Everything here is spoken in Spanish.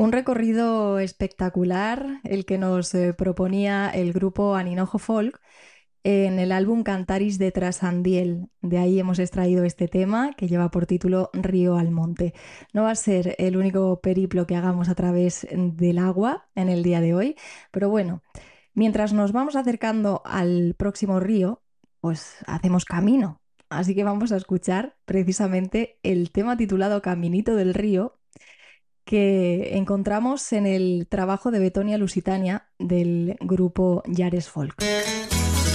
Un recorrido espectacular, el que nos proponía el grupo Aninojo Folk en el álbum Cantaris de Trasandiel. De ahí hemos extraído este tema que lleva por título Río al Monte. No va a ser el único periplo que hagamos a través del agua en el día de hoy, pero bueno, mientras nos vamos acercando al próximo río, pues hacemos camino. Así que vamos a escuchar precisamente el tema titulado Caminito del Río que encontramos en el trabajo de Betonia Lusitania del grupo Yares Folk.